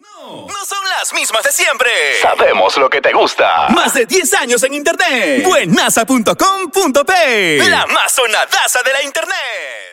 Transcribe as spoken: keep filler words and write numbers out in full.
No, no son las mismas de siempre. Sabemos lo que te gusta. Más de diez años en internet. Buenasa punto com punto pe. La más sonadaza de la internet.